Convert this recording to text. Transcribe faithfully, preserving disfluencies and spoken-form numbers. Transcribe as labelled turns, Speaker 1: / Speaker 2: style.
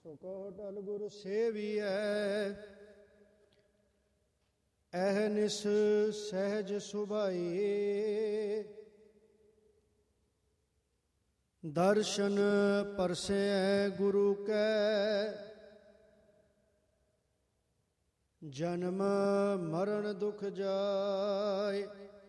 Speaker 1: ਸੋ ਕਹੋ ਟਲ ਗੁਰ ਸੇਵੀਐ, ਅਹਨਿਸ ਸਹਿਜ ਸੁਭਾਈ। ਦਰਸ਼ਨ ਪਰਸੈ ਗੁਰੂ ਕੈ, ਜਨਮ ਮਰਨ ਦੁਖ ਜਾਇ।